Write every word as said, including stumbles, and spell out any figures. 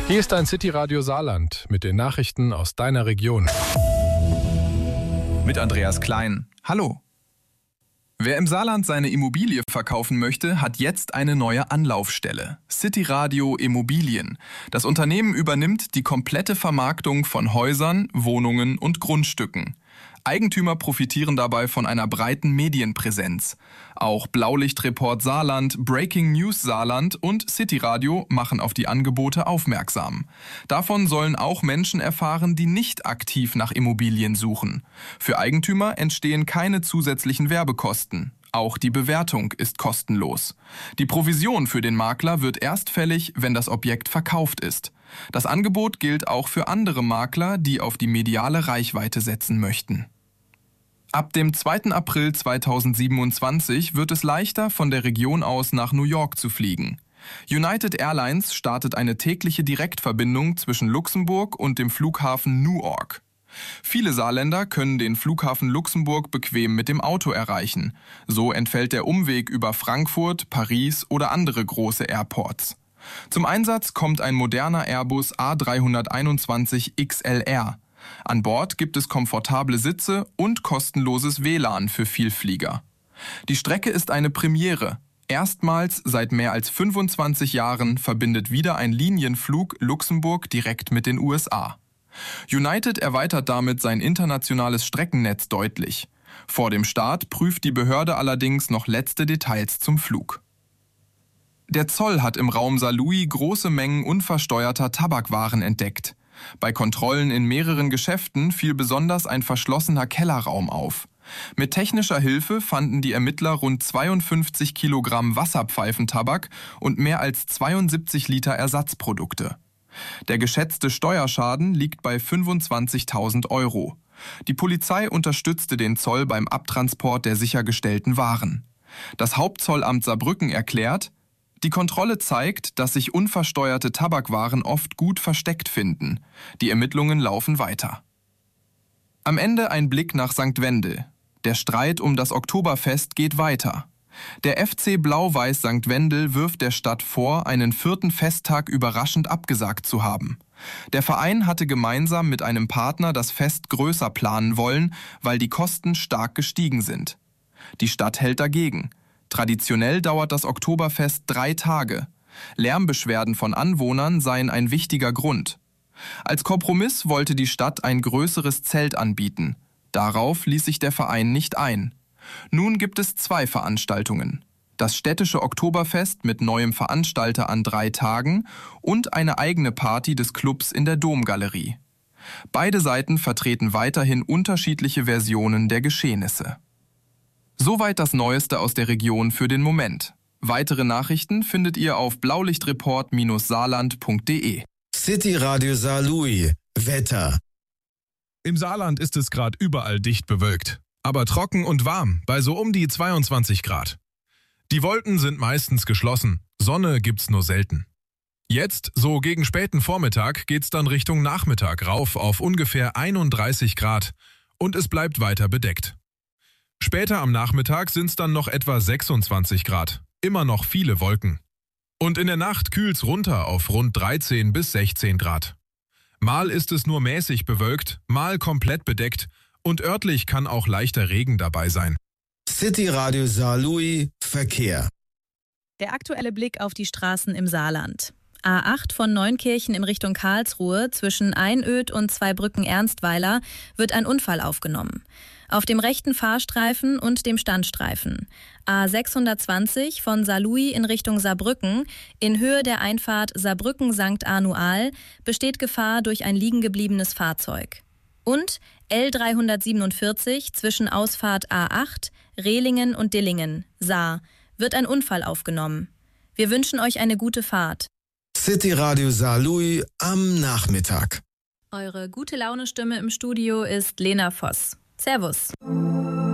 Hier ist ein City-Radio Saarland mit den Nachrichten aus deiner Region. Mit Andreas Klein. Hallo. Wer im Saarland seine Immobilie verkaufen möchte, hat jetzt eine neue Anlaufstelle. City Radio Immobilien. Das Unternehmen übernimmt die komplette Vermarktung von Häusern, Wohnungen und Grundstücken. Eigentümer profitieren dabei von einer breiten Medienpräsenz. Auch Blaulichtreport Saarland, Breaking News Saarland und City Radio machen auf die Angebote aufmerksam. Davon sollen auch Menschen erfahren, die nicht aktiv nach Immobilien suchen. Für Eigentümer entstehen keine zusätzlichen Werbekosten. Auch die Bewertung ist kostenlos. Die Provision für den Makler wird erst fällig, wenn das Objekt verkauft ist. Das Angebot gilt auch für andere Makler, die auf die mediale Reichweite setzen möchten. Ab dem zweiten April zweitausendsiebenundzwanzig wird es leichter, von der Region aus nach New York zu fliegen. United Airlines startet eine tägliche Direktverbindung zwischen Luxemburg und dem Flughafen Newark. Viele Saarländer können den Flughafen Luxemburg bequem mit dem Auto erreichen. So entfällt der Umweg über Frankfurt, Paris oder andere große Airports. Zum Einsatz kommt ein moderner Airbus A dreihunderteinundzwanzig X L R. An Bord gibt es komfortable Sitze und kostenloses W L A N für Vielflieger. Die Strecke ist eine Premiere. Erstmals seit mehr als fünfundzwanzig Jahren verbindet wieder ein Linienflug Luxemburg direkt mit den U S A. United erweitert damit sein internationales Streckennetz deutlich. Vor dem Start prüft die Behörde allerdings noch letzte Details zum Flug. Der Zoll hat im Raum Saarlouis große Mengen unversteuerter Tabakwaren entdeckt. Bei Kontrollen in mehreren Geschäften fiel besonders ein verschlossener Kellerraum auf. Mit technischer Hilfe fanden die Ermittler rund zweiundfünfzig Kilogramm Wasserpfeifentabak und mehr als zweiundsiebzig Liter Ersatzprodukte. Der geschätzte Steuerschaden liegt bei fünfundzwanzigtausend Euro. Die Polizei unterstützte den Zoll beim Abtransport der sichergestellten Waren. Das Hauptzollamt Saarbrücken erklärt: Die Kontrolle zeigt, dass sich unversteuerte Tabakwaren oft gut versteckt finden. Die Ermittlungen laufen weiter. Am Ende ein Blick nach Sankt Wendel. Der Streit um das Oktoberfest geht weiter. Der F C Blau-Weiß Sankt Wendel wirft der Stadt vor, einen vierten Festtag überraschend abgesagt zu haben. Der Verein hatte gemeinsam mit einem Partner das Fest größer planen wollen, weil die Kosten stark gestiegen sind. Die Stadt hält dagegen. Traditionell dauert das Oktoberfest drei Tage. Lärmbeschwerden von Anwohnern seien ein wichtiger Grund. Als Kompromiss wollte die Stadt ein größeres Zelt anbieten. Darauf ließ sich der Verein nicht ein. Nun gibt es zwei Veranstaltungen. Das städtische Oktoberfest mit neuem Veranstalter an drei Tagen und eine eigene Party des Clubs in der Domgalerie. Beide Seiten vertreten weiterhin unterschiedliche Versionen der Geschehnisse. Soweit das Neueste aus der Region für den Moment. Weitere Nachrichten findet ihr auf blaulichtreport saarland punkt de. City Radio Saarlouis. Wetter. Im Saarland ist es gerade überall dicht bewölkt, aber trocken und warm bei so um die zweiundzwanzig Grad. Die Wolken sind meistens geschlossen, Sonne gibt's nur selten. Jetzt, so gegen späten Vormittag, geht's dann Richtung Nachmittag rauf auf ungefähr einunddreißig Grad und es bleibt weiter bedeckt. Später am Nachmittag sind's dann noch etwa sechsundzwanzig Grad, immer noch viele Wolken. Und in der Nacht kühlt's runter auf rund dreizehn bis sechzehn Grad. Mal ist es nur mäßig bewölkt, mal komplett bedeckt und örtlich kann auch leichter Regen dabei sein. City Radio Saarlouis Verkehr. Der aktuelle Blick auf die Straßen im Saarland. A acht von Neunkirchen in Richtung Karlsruhe zwischen Einöd und Zweibrücken-Ernstweiler wird ein Unfall aufgenommen. Auf dem rechten Fahrstreifen und dem Standstreifen. A sechshundertzwanzig von Saarlouis in Richtung Saarbrücken in Höhe der Einfahrt Saarbrücken-Sankt Anual besteht Gefahr durch ein liegengebliebenes Fahrzeug. Und L dreihundertsiebenundvierzig zwischen Ausfahrt A acht, Rehlingen und Dillingen, Saar, wird ein Unfall aufgenommen. Wir wünschen euch eine gute Fahrt. City Radio Saarlouis am Nachmittag. Eure gute Laune-Stimme im Studio ist Lena Voss. Servus.